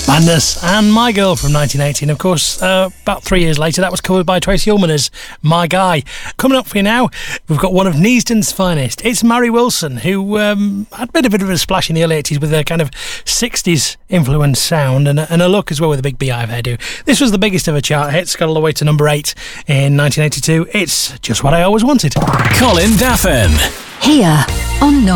Madness and My Girl from 1980. And of course, about 3 years later, that was covered by Tracy Ullman as My Guy. Coming up for you now, we've got one of Neasden's finest. It's Mary Wilson, who had a bit of a splash in the early 80s with a kind of 60s influenced sound and a look as well with a big beehive hairdo. This was the biggest of her chart hits, got all the way to number 8 in 1982. It's Just What I Always Wanted. Colin Daffin. Here on